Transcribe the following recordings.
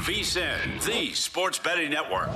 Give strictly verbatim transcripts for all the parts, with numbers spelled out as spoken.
VSiN, the Sports Betting Network.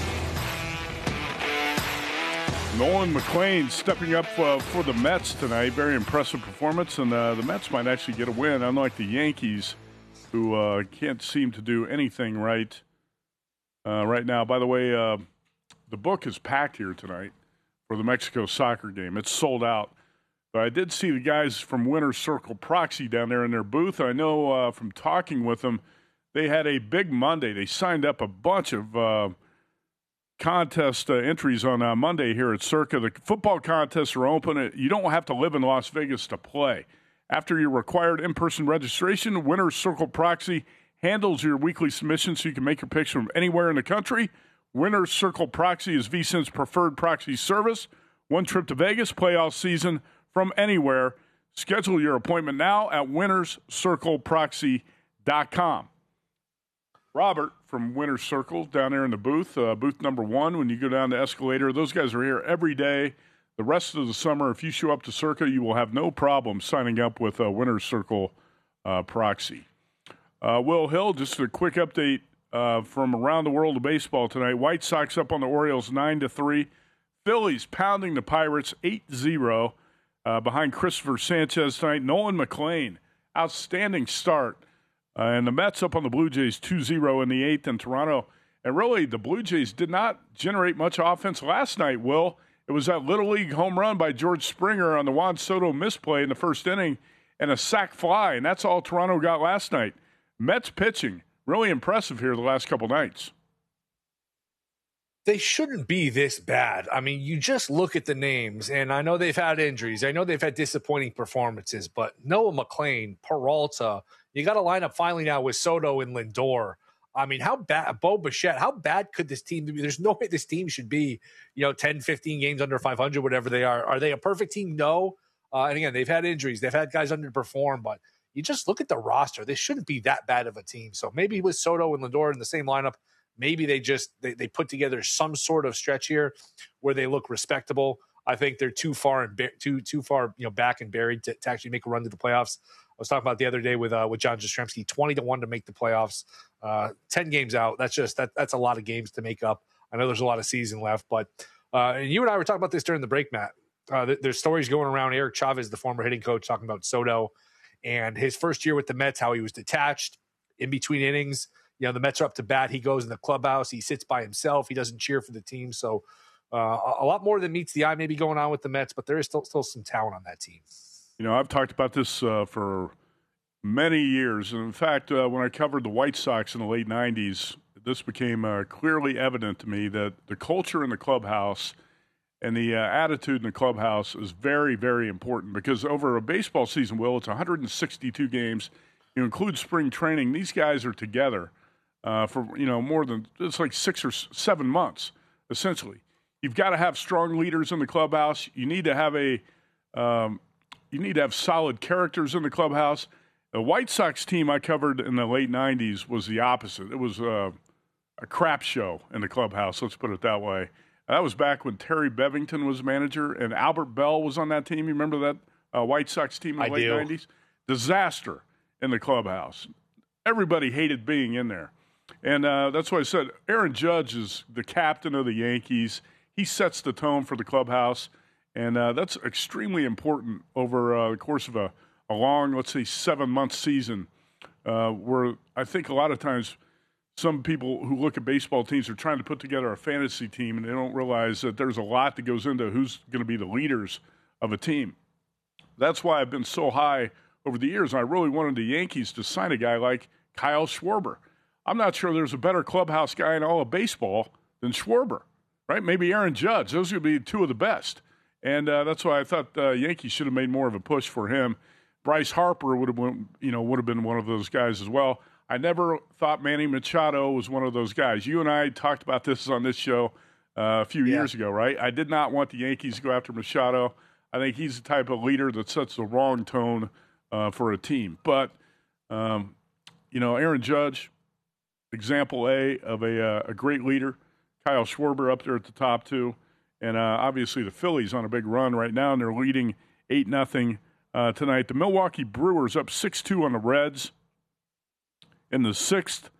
Nolan McLean stepping up uh, for the Mets tonight. Very impressive performance, and uh, the Mets might actually get a win, unlike the Yankees, who uh, can't seem to do anything right uh, right now. By the way, uh, the book is packed here tonight for the Mexico soccer game. It's sold out. But I did see the guys from Winner's Circle Proxy down there in their booth. I know uh, from talking with them, they had a big Monday. They signed up a bunch of uh, contest uh, entries on uh, Monday here at Circa. The football contests are open. You don't have to live in Las Vegas to play. After your required in-person registration, Winner's Circle Proxy handles your weekly submission so you can make your picks from anywhere in the country. Winner's Circle Proxy is VSiN's preferred proxy service. One trip to Vegas, play all season from anywhere. Schedule your appointment now at winners circle proxy dot com. Robert from Winner's Circle down there in the booth, uh, booth number one. When you go down the escalator, those guys are here every day. The rest of the summer, if you show up to Circa, you will have no problem signing up with uh, Winner's Circle uh, Proxy. Uh, Will Hill, just a quick update uh, from around the world of baseball tonight. White Sox up on the Orioles nine to three. Phillies pounding the Pirates eight zero uh, behind Christopher Sanchez tonight. Nolan McLean, outstanding start. Uh, and the Mets up on the Blue Jays two zero in the eighth in Toronto. And really, the Blue Jays did not generate much offense last night, Will. It was that Little League home run by George Springer on the Juan Soto misplay in the first inning and a sac fly, and that's all Toronto got last night. Mets pitching, really impressive here the last couple nights. They shouldn't be this bad. I mean, you just look at the names, and I know they've had injuries. I know they've had disappointing performances, but Noah McLean, Peralta, you got a lineup finally now with Soto and Lindor. I mean, how bad, Bo Bichette, how bad could this team be? There's no way this team should be, you know, ten, fifteen games under five hundred, whatever they are. Are they a perfect team? No. Uh, and again, they've had injuries. They've had guys underperform, but you just look at the roster. They shouldn't be that bad of a team. So maybe with Soto and Lindor in the same lineup, maybe they just, they, they put together some sort of stretch here where they look respectable. I think they're too far and too, too far, you know, back and buried to, to actually make a run to the playoffs. I was talking about the other day with uh, with John Jastrzemski, twenty to one to make the playoffs, uh, ten games out. That's just that that's a lot of games to make up. I know there's a lot of season left, but uh, and you and I were talking about this during the break, Matt. Uh, th- there's stories going around. Eric Chavez, the former hitting coach, talking about Soto and his first year with the Mets, how he was detached in between innings. You know, the Mets are up to bat. He goes in the clubhouse. He sits by himself. He doesn't cheer for the team. So uh, a lot more than meets the eye maybe going on with the Mets, but there is still still some talent on that team. You know, I've talked about this uh, for many years. And in fact, uh, when I covered the White Sox in the late nineties, this became uh, clearly evident to me that the culture in the clubhouse and the uh, attitude in the clubhouse is very, very important because over a baseball season, Will, it's one hundred sixty-two games. You include spring training. These guys are together uh, for, you know, more than, it's like six or seven months, essentially. You've got to have strong leaders in the clubhouse. You need to have a, um, you need to have solid characters in the clubhouse. The White Sox team I covered in the late nineties was the opposite. It was uh, a crap show in the clubhouse, let's put it that way. That was back when Terry Bevington was manager and Albert Bell was on that team. You remember that uh, White Sox team in the I late do. nineties? Disaster in the clubhouse. Everybody hated being in there. And uh, that's why I said Aaron Judge is the captain of the Yankees. He sets the tone for the clubhouse, and uh, that's extremely important over uh, the course of a, a long, let's say, seven-month season uh, where I think a lot of times some people who look at baseball teams are trying to put together a fantasy team, and they don't realize that there's a lot that goes into who's going to be the leaders of a team. That's why I've been so high over the years, and I really wanted the Yankees to sign a guy like Kyle Schwarber. I'm not sure there's a better clubhouse guy in all of baseball than Schwarber, right? Maybe Aaron Judge. Those would be two of the best. And uh, that's why I thought the uh, Yankees should have made more of a push for him. Bryce Harper would have been, you know, would have been one of those guys as well. I never thought Manny Machado was one of those guys. You and I talked about this on this show uh, a few yeah. years ago, right? I did not want the Yankees to go after Machado. I think he's the type of leader that sets the wrong tone uh, for a team. But, um, you know, Aaron Judge, example A of a, uh, a great leader. Kyle Schwarber up there at the top, too. And uh, obviously the Phillies on a big run right now, and they're leading eight nothing uh, tonight. The Milwaukee Brewers up six two on the Reds in the sixth.